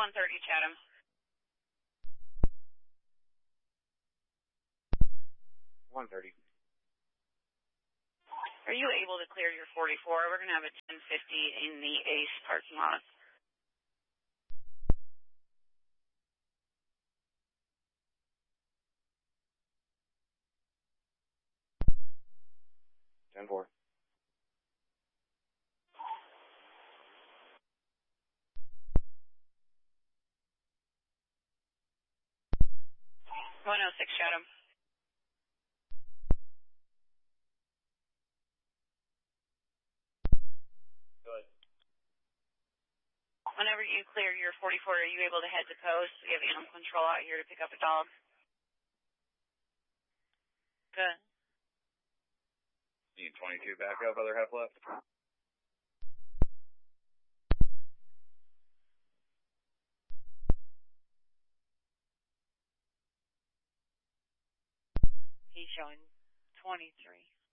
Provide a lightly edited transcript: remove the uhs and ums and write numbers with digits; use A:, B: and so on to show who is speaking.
A: 130 Chatham.
B: 130.
A: Are you able to clear your 44? We're going to have a 1050 in the Ace parking lot.
B: Ten four.
A: 106 Chatham.
B: Good.
A: Whenever you clear your 44, are you able to head to post? We have animal control out here to pick up a dog. Good.
B: Need 22 back up, other half left.
C: He's showing 23.